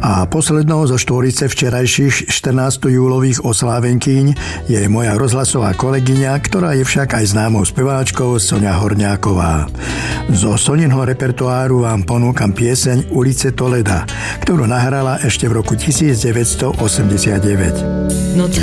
A poslednou zo štvorice včerajších 14. júlových oslávenkyň je moja rozhlasová kolegyňa, ktorá je však aj známou speváčkou Soňa Horňáková. Zo Soninho repertoáru vám ponúkam pieseň Ulice Toleda, ktorú nahrala ešte v roku 1989.